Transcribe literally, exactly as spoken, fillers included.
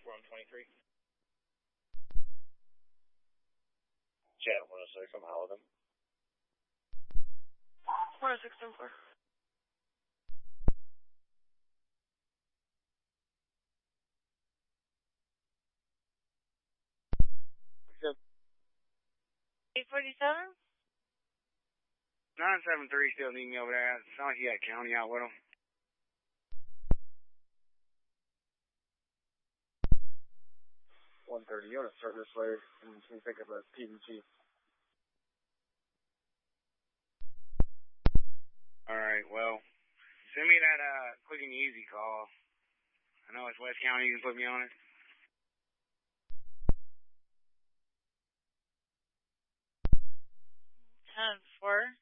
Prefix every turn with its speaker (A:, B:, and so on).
A: We're on twenty-three.
B: Chat one oh six, I'm hot with him.
C: one oh six, ten four. eight forty-seven?
D: nine seven three still needing me over there. It sounds like you got a county out with him.
B: one thirty, you want to start this way and we pick up a P V G.
D: Alright, well, send me that uh, quick and easy call. I know it's West County, you can put me on it.
C: ten four.